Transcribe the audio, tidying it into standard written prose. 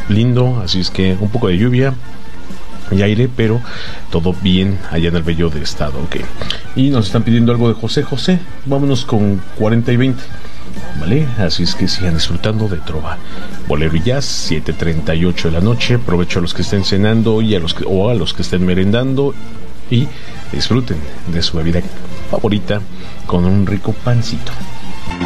lindo, así es que un poco de lluvia y aire, pero todo bien allá en el bello de estado. Ok, y nos están pidiendo algo de José José. Vámonos con 40 y 20, ¿vale? Así es que sigan disfrutando de trova, bolero y jazz. 7:38 de la noche. Aprovecho a los que estén cenando y a los que estén merendando, y disfruten de su bebida favorita con un rico pancito.